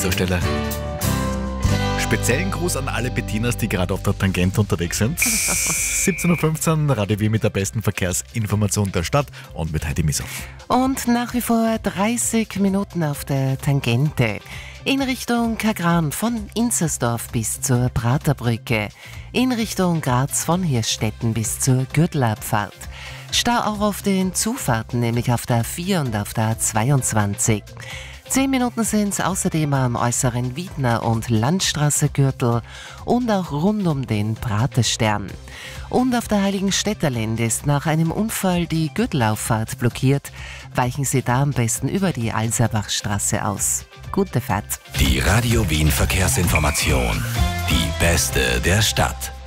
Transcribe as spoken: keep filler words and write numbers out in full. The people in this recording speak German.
dieser Stelle. Speziellen Gruß an alle Bettinas, die gerade auf der Tangente unterwegs sind. siebzehn Uhr fünfzehn, Radio Wien mit der besten Verkehrsinformation der Stadt und mit Heidi Misow. Und nach wie vor dreißig Minuten auf der Tangente. In Richtung Kagran von Inzersdorf bis zur Praterbrücke. In Richtung Graz von Hirstetten bis zur Gürtelabfahrt. Stau auch auf den Zufahrten, nämlich auf der A vier und auf der A zweiundzwanzig. Zehn Minuten sind es außerdem am äußeren Wiedner- und Landstraße-Gürtel und auch rund um den Praterstern. Und auf der Heiligenstädterlinde ist nach einem Unfall die Gürtelauffahrt blockiert. Weichen Sie da am besten über die Alserbachstraße aus. Gute Fahrt. Die Radio Wien Verkehrsinformation. Die beste der Stadt.